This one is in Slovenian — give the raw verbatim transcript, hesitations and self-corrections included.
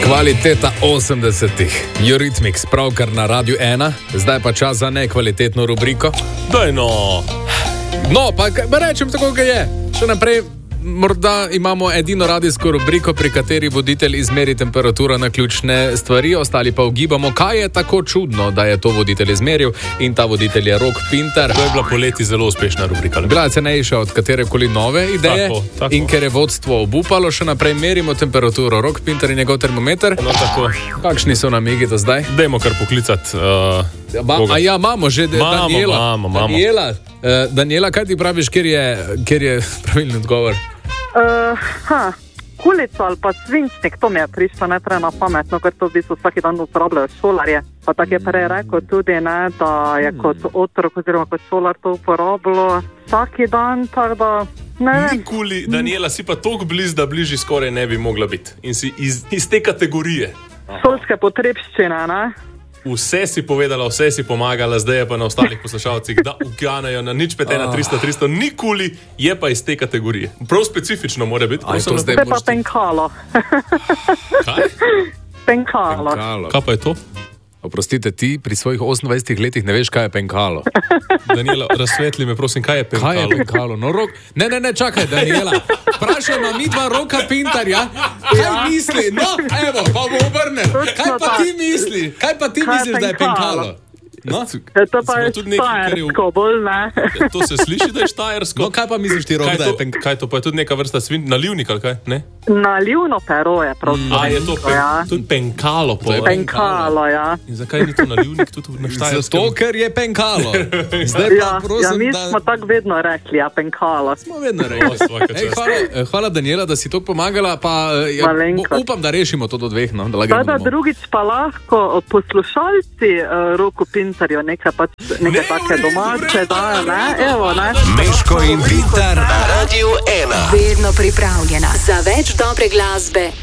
Kvaliteta osemdesetih. Eurythmics, pravkar na Radiu ena. Zdaj pa čas za nekvalitetno rubriko. Daj no. No, pa, pa rečem tako, kaj je. Še naprej, morda imamo edino radijsko rubriko, pri kateri voditelj izmeri temperaturo na ključne stvari, ostali pa ugibamo, kaj je tako čudno, da je to voditelj izmeril, in ta voditelj je Rok Pintar. To je bila poleti zelo uspešna rubrika. Bila je cenejša od katerekoli nove ideje. Tako, tako. In ker je vodstvo obupalo, še naprej merimo temperaturo. Rok Pintar in njegov termometer. No, tako. Kakšni so namigi do zdaj? Dajmo kar poklicati. Uh, ba, a ja, imamo že mamo, Daniela. Mamo, mamo. Daniela, uh, Daniela, kaj ti praviš, kjer je, kjer je pravilni odgovor? Uh, ha, kulica ali pa svinčnik, to mi je prišlo najprej na pametno, ker to v bistvu vsak dan uporabljajo šolarje. Pa tako je prej rekel tudi, ne, da je kot otrok oziroma kot šolar to uporabljalo vsak dan, tako da ne vem. Nikoli, Daniela, si pa toliko blizu, da bližji skoraj ne bi mogla biti. In si iz, iz te kategorije. Šolske potrebščine, ne? Vse si povedala, vse si pomagala, zdaj je pa na ostalih poslušalcih, da uganejo na nič pet ena tristo tristo, nikoli je pa iz te kategorije. Prav specifično mora biti. Aj, to zdaj Zdaj pa boš ti- penkalo. Kaj? Penkalo. Penkalo. Kaj pa je to? Oprostite, ti pri svojih osemnajstih letih ne veš, kaj je penkalo. Daniela, razsvetli me, prosim, kaj je penkalo? Kaj je penkalo? No, rok... Ne, ne, ne, čakaj, Daniela. Vprašajmo mi dva Roka Pintarja, kaj Ja. misli? No, evo, pa bo obrnem. Kaj pa ti misliš? Kaj pa ti Kaj je misliš, da je penkalo? penkalo? No? Ja, to pa Smo je tudi nekaj, kar je v- štajersko bolj, ne? To se sliši, da je štajersko. No, kaj pa misliš ti, Rok, Kaj da je je to, penkalo? kaj je to, pa je tudi neka vrsta svin, nalivnik ali kaj? Ne? Nalivno pero je prav. A je to pen, ja. to je penkalo po. je Penkalo, ja. In zakaj ni to nalivnik tudi na štajerskem? Zato, ker je penkalo. Zdaj pa Ja, ja, prosim, mi da... smo tako vedno rekli, ja, penkalo. Smo vedno rekli. svaka Ej, čast. hvala, eh, hvala, Daniela, da si to pomagala, pa eh, ja, Malenkost. bo- upam, da rešimo to do dveh, no, da la Tako da gremo. drugič pa lahko poslušalci uh, Roku Pintarju nekaj, pač, nekaj take domače dajo, ne? Evo, ne? Meško in Pintar na Radiu ena. Vedno pripravljena za več dobre glasbe.